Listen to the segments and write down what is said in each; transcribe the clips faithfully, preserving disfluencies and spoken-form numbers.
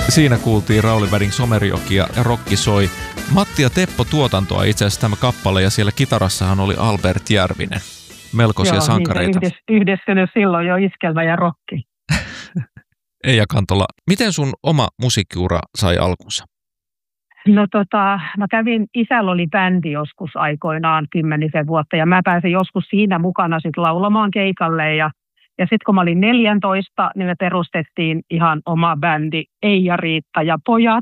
Siinä kuultiin Rauli Wedding Somerjoki ja Rokki soi. Matti ja Teppo tuotantoa itse asiassa tämä kappale ja siellä kitarassahan oli Albert Järvinen. Melkoisia Joo, sankareita. Niin yhdistynyt silloin jo iskelmä ja rokki. Eija Kantola, miten sun oma musiikkiura sai alkunsa? No tota, mä kävin, isällä oli bändi joskus aikoinaan kymmenisen vuotta ja mä pääsin joskus siinä mukana sitten laulamaan keikalle ja Ja sitten kun mä olin neljätoista, niin me perustettiin ihan oma bändi Eija, Riitta ja pojat,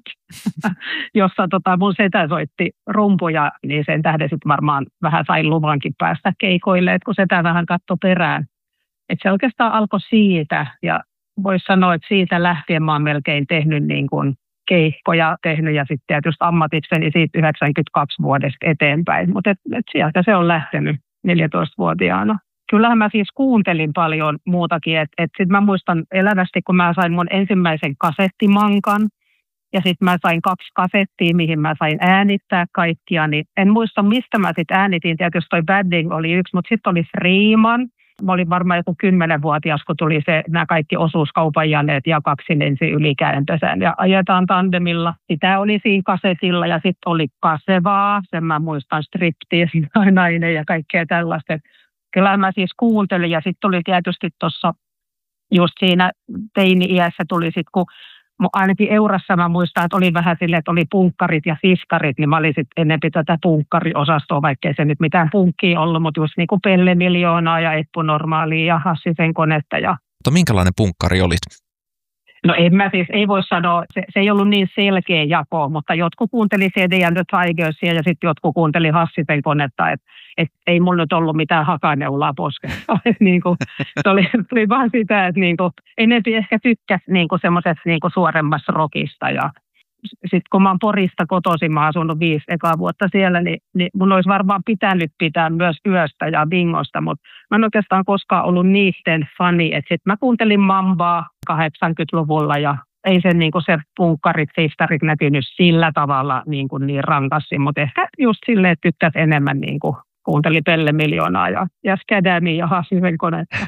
jossa tota mun setä soitti rumpuja, niin sen tähden sitten varmaan vähän sain luvankin päästä keikoille, että kun setä vähän katsoi perään. Että se oikeastaan alkoi siitä ja voisi sanoa, että siitä lähtien mä oon melkein tehnyt niin kuin keikkoja tehnyt ja sitten tietysti ammatikseni siitä yhdeksänkymmentäkaksi vuodesta eteenpäin, mutta et, et sieltä se on lähtenyt neljätoistavuotiaana. Kyllähän mä siis kuuntelin paljon muutakin, että et sitten mä muistan elävästi, kun mä sain mun ensimmäisen kasettimankan ja sitten mä sain kaksi kasettia, mihin mä sain äänittää kaikkia, niin en muista mistä mä sitten äänitin, tietysti toi Badding oli yksi, mutta sitten oli Freeman. Mä olin varmaan joku kymmenenvuotias, kun tuli se, nämä kaikki osuuskaupan janeet ja kaksi ensin ylikääntösään ja ajetaan tandemilla. Sitä oli siinä kasetilla ja sitten oli Kasevaa, sen mä muistan Striptease, nainen ja kaikkea tällaista. Kyllä mä siis kuuntelin ja sitten tuli tietysti tuossa just siinä teini-iässä tuli sitten, kun ainakin Eurassa mä muistan, että oli vähän silleen, että oli punkkarit ja fiskarit, niin mä olin sitten ennempi tätä punkkariosastoa, vaikkei se nyt mitään punkkia ollut, mutta just niin kuin Pelle Miljoonaa ja Eppu Normaalia ja Hassisen konetta. Ja... Mutta minkälainen punkkari olit? No en mä siis, ei voi sanoa, se, se ei ollut niin selkeä jako, mutta jotkut kuunteli Cedi and the Tigersia ja sitten jotkut kuunteli Hassisen konetta, että et ei mulla nyt ollut mitään hakaneulaa poskessa. niin kuin, se oli, oli vaan sitä, että niin kuin, enempi ehkä tykkäsi niin semmoisesta niin suoremmasta rockista ja sitten kun mä oon Porista kotoisin, mä oon asunut viisi ekaa vuotta siellä, niin, niin mun olisi varmaan pitänyt pitää myös Yöstä ja Bingosta, mutta mä en oikeastaan koskaan ollut niiden fani, että sitten mä kuuntelin Mambaa kahdeksankymmentäluvulla ja ei sen niin kuin se punkkarit, seistarit näkynyt sillä tavalla niin, kuin niin rankassi, mutta ehkä just silleen, että tykkäs enemmän niin kuin kuunteli Pelle Miljoonaa ja, ja Skadamia ja Hassisen konetta.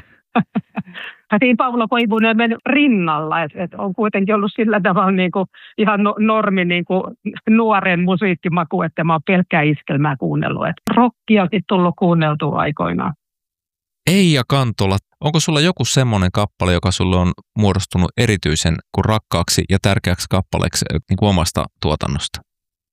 Siinä Paulo Koivunen meni rinnalla, että et on kuitenkin ollut sillä tavalla niin kuin ihan no, normi niin kuin nuoren musiikkimaku, että mä oon pelkkää iskelmää kuunnellut. Et rockiakin tullut kuunneltua aikoinaan. Eija Kantola, onko sulla joku semmoinen kappale, joka sulle on muodostunut erityisen kuin rakkaaksi ja tärkeäksi kappaleeksi niin kuin omasta tuotannosta?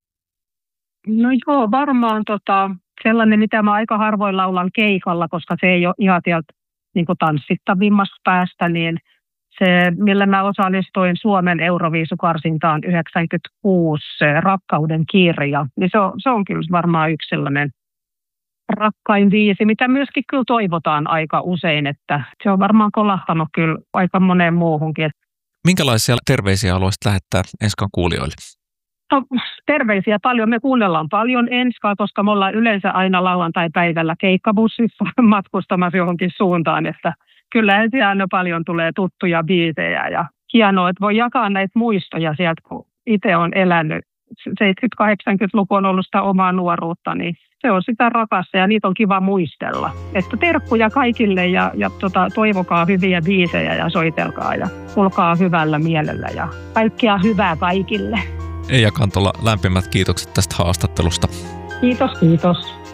No joo, varmaan tota, sellainen, mitä mä aika harvoin laulan keikalla, koska se ei ole ihan sieltä niin kuin tanssittavimmasta päästä, niin se, millä mä osallistuin Suomen Euroviisukarsintaan yhdeksänkymmentäkuusi, se Rakkauden kirja, niin se on, se on kyllä varmaan yksi sellainen rakkain biisi, mitä myöskin kyllä toivotaan aika usein, että se on varmaan kolahtanut kyllä aika moneen muuhunkin. Minkälaisia terveisiä haluaisit lähettää Enskan kuulijoille? No, terveisiä paljon. Me kuunnellaan paljon Enskaa, koska me ollaan yleensä aina lauantai-päivällä keikkabussissa matkustamassa johonkin suuntaan, että kyllä ensin aina paljon tulee tuttuja biisejä ja hienoa, että voi jakaa näitä muistoja sieltä, kun itse on elänyt. seitsemänkymmentä-kahdeksankymmentäluku on ollut sitä omaa nuoruutta, niin se on sitä rakasta ja niitä on kiva muistella. Että terkkuja kaikille ja, ja tota, toivokaa hyviä biisejä ja soitelkaa ja olkaa hyvällä mielellä ja kaikkea hyvää kaikille. Eija Kantola, lämpimät kiitokset tästä haastattelusta. Kiitos, kiitos.